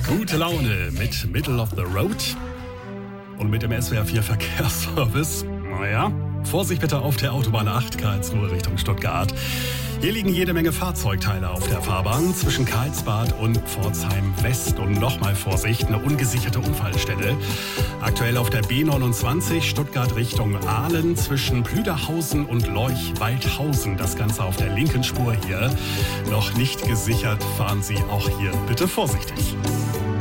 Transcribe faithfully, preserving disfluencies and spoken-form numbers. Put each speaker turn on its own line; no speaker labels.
Gute Laune mit Middle of the Road und mit dem S W R vier Verkehrsservice. Naja, Vorsicht bitte auf der Autobahn acht Karlsruhe Richtung Stuttgart. Hier liegen jede Menge Fahrzeugteile auf der Fahrbahn zwischen Karlsbad und Pforzheim West. Und nochmal Vorsicht, eine ungesicherte Unfallstelle. Aktuell auf der B neunundzwanzig Stuttgart Richtung Aalen zwischen Plüderhausen und Leuch-Waldhausen. Das Ganze auf der linken Spur hier. Noch nicht gesichert, fahren Sie auch hier bitte vorsichtig.